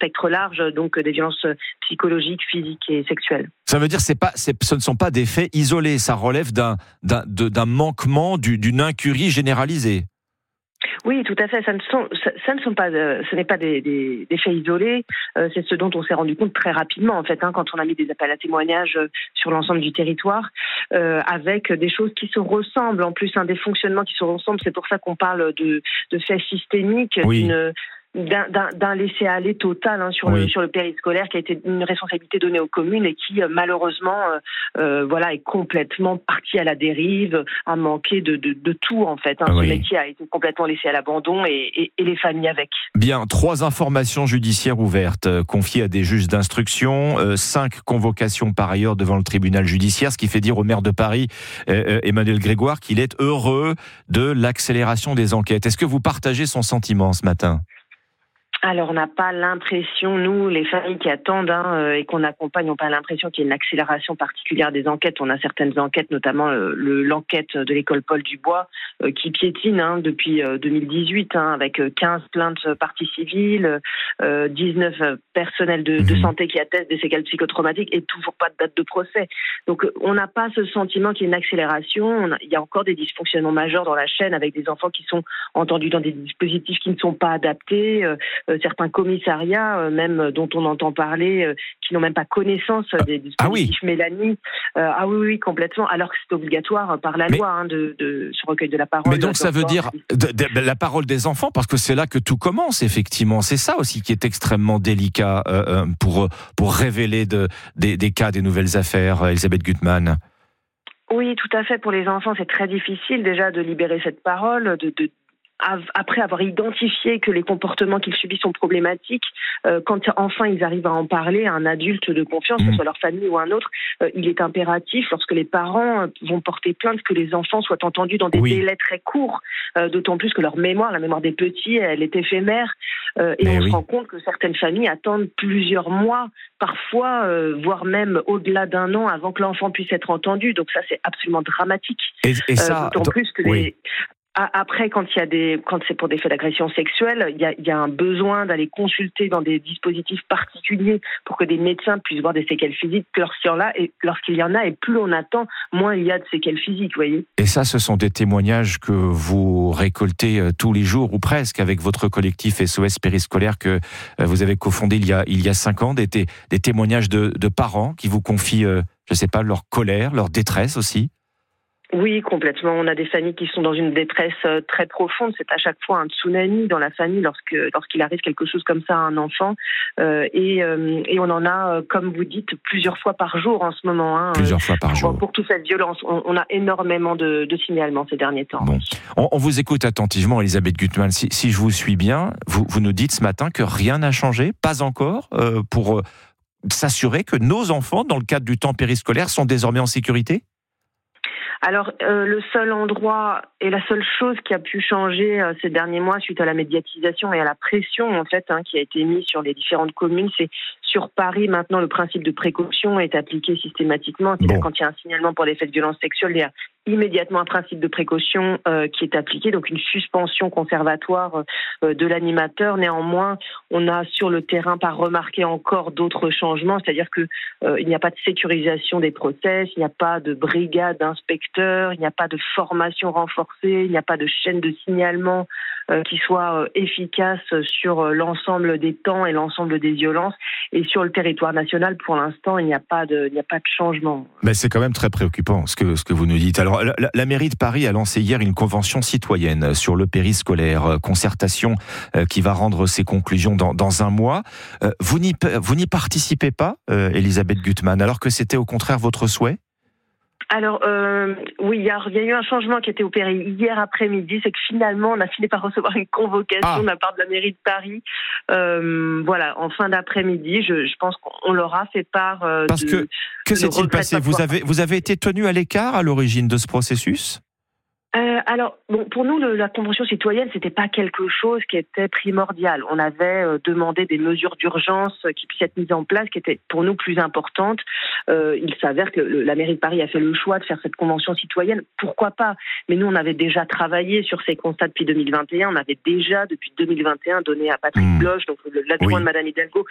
spectre large, donc des violences psychologiques, physiques et sexuelles. Ça veut dire ce ne sont pas des faits isolés, ça relève d'un manquement, d'une incurie généralisée. Oui, tout à fait. Ce n'est pas des faits isolés. C'est ce dont on s'est rendu compte très rapidement, en fait, quand on a mis des appels à témoignages sur l'ensemble du territoire, avec des choses qui se ressemblent, en plus, des fonctionnements qui se ressemblent. C'est pour ça qu'on parle de faits systémiques, Oui. d'un laisser-aller total sur le périscolaire, qui a été une responsabilité donnée aux communes et qui malheureusement est complètement parti à la dérive, a manqué de tout en fait. Ce métier a été complètement laissé à l'abandon et les familles avec. Bien, 3 informations judiciaires ouvertes confiées à des juges d'instruction, 5 convocations par ailleurs devant le tribunal judiciaire, ce qui fait dire au maire de Paris, Emmanuel Grégoire, qu'il est heureux de l'accélération des enquêtes. Est-ce que vous partagez son sentiment ce matin ? Alors, on n'a pas l'impression, nous, les familles qui attendent et qu'on accompagne, n'ont pas l'impression qu'il y ait une accélération particulière des enquêtes. On a certaines enquêtes, notamment l'enquête de l'école Paul Dubois, qui piétine depuis 2018, avec 15 plaintes parties civiles, 19 personnels de santé qui attestent des séquelles psychotraumatiques et toujours pas de date de procès. Donc, on n'a pas ce sentiment qu'il y ait une accélération. Il y a encore des dysfonctionnements majeurs dans la chaîne avec des enfants qui sont entendus dans des dispositifs qui ne sont pas adaptés, certains commissariats, même dont on entend parler, qui n'ont même pas connaissance des dispositifs Mélanie. Oui, complètement. Alors que c'est obligatoire par la loi de ce recueil de la parole. Mais donc ça veut dire la parole des enfants, parce que c'est là que tout commence, effectivement. C'est ça aussi qui est extrêmement délicat pour révéler des cas, des nouvelles affaires, Elisabeth Gutmann. Oui, tout à fait. Pour les enfants, c'est très difficile déjà de libérer cette parole, après avoir identifié que les comportements qu'ils subissent sont problématiques, quand enfin ils arrivent à en parler à un adulte de confiance, que ce soit leur famille ou un autre, il est impératif, lorsque les parents vont porter plainte, que les enfants soient entendus dans des délais très courts, d'autant plus que la mémoire des petits, elle est éphémère, et on se rend compte que certaines familles attendent plusieurs mois, parfois, voire même au-delà d'un an avant que l'enfant puisse être entendu. Donc ça, c'est absolument dramatique. Et ça, d'autant plus que après, quand c'est pour des faits d'agression sexuelle, il y a un besoin d'aller consulter dans des dispositifs particuliers pour que des médecins puissent voir des séquelles physiques lorsqu'il y en a, et plus on attend, moins il y a de séquelles physiques, vous voyez. Et ça, ce sont des témoignages que vous récoltez tous les jours, ou presque, avec votre collectif SOS Périscolaire que vous avez cofondé il y a 5 ans, des témoignages de parents qui vous confient, leur colère, leur détresse aussi. Oui, complètement. On a des familles qui sont dans une détresse très profonde. C'est à chaque fois un tsunami dans la famille lorsqu'il arrive quelque chose comme ça à un enfant. Et on en a, comme vous dites, plusieurs fois par jour en ce moment. Plusieurs fois par jour. Pour toute cette violence. On a énormément de signalements ces derniers temps. Bon. On vous écoute attentivement, Elisabeth Gutmann. Si je vous suis bien, vous nous dites ce matin que rien n'a changé, pas encore, pour s'assurer que nos enfants, dans le cadre du temps périscolaire, sont désormais en sécurité ? Alors, le seul endroit et la seule chose qui a pu changer ces derniers mois suite à la médiatisation et à la pression en fait qui a été mise sur les différentes communes, c'est sur Paris maintenant le principe de précaution est appliqué systématiquement. C'est-à-dire quand il y a un signalement pour des faits de violence sexuelle, il y a immédiatement un principe de précaution qui est appliqué, donc une suspension conservatoire de l'animateur. Néanmoins, on n'a sur le terrain pas remarqué encore d'autres changements, c'est-à-dire que il n'y a pas de sécurisation des process, il n'y a pas de brigade d'inspecteurs, il n'y a pas de formation renforcée, il n'y a pas de chaîne de signalement qui soit efficace sur l'ensemble des temps et l'ensemble des violences. Et sur le territoire national, pour l'instant, il n'y a pas de changement. Mais c'est quand même très préoccupant ce que vous nous dites. Alors, la mairie de Paris a lancé hier une convention citoyenne sur le périscolaire, concertation qui va rendre ses conclusions dans un mois. Vous n'y participez pas, Elisabeth Gutmann, alors que c'était au contraire votre souhait ? Alors, oui, il y a eu un changement qui a été opéré hier après-midi, c'est que finalement, on a fini par recevoir une convocation de la part de la mairie de Paris, en fin d'après-midi. Je pense qu'on leur a fait part Parce que s'est-il passé ? Vous avez été tenu à l'écart à l'origine de ce processus ? Pour nous, la convention citoyenne, c'était pas quelque chose qui était primordial. On avait demandé des mesures d'urgence qui puissent être mises en place, qui étaient pour nous plus importantes. Il s'avère que la mairie de Paris a fait le choix de faire cette convention citoyenne. Pourquoi pas ? Mais nous, on avait déjà travaillé sur ces constats depuis 2021. On avait déjà, depuis 2021, donné à Patrick Bloch, donc l'adjoint de Madame Hidalgo,